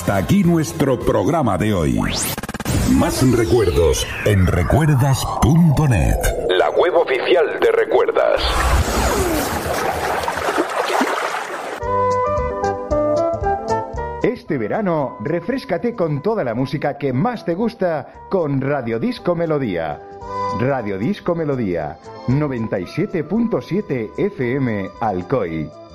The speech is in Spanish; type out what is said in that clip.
Hasta aquí nuestro programa de hoy. Más recuerdos en recuerdas.net, la web oficial de Recuerdas. Este verano, refréscate con toda la música que más te gusta con Radio Disco Melodía. Radio Disco Melodía, 97.7 FM Alcoy.